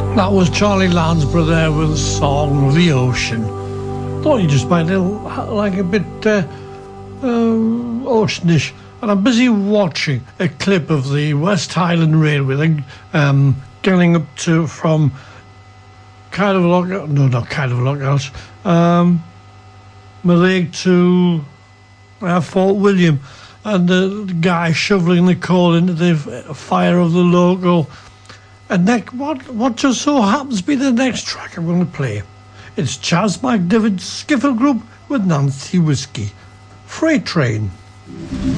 That was Charlie Lansborough there with the song The Ocean. Thought you just might like a bit oceanish. And I'm busy watching a clip of the West Highland Railway getting up to from Mallaig to Fort William, and the guy shoveling the coal into the fire of the local. And what just so happens to be the next track I'm going to play? It's Chas McDivitt's Skiffle Group with Nancy Whiskey, Freight Train.